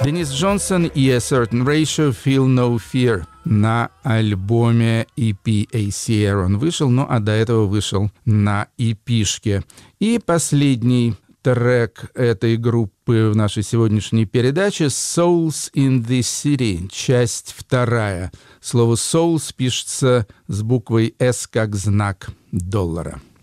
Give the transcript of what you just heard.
Денис Джонсон и A Certain Ratio Feel No Fear на альбоме EP ACR он вышел, ну а до этого вышел на EP-шке. И последний трек этой группы в нашей сегодняшней передаче «Souls in the City», часть 2. Слово «souls» пишется с буквой «S» как знак доллара.